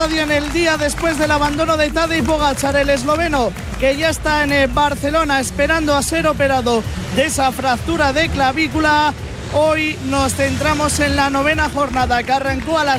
En el día después del abandono de Tadej Pogačar, el esloveno, que ya está en Barcelona esperando a ser operado de esa fractura de clavícula. Hoy nos centramos en la 9ª jornada, que arrancó a las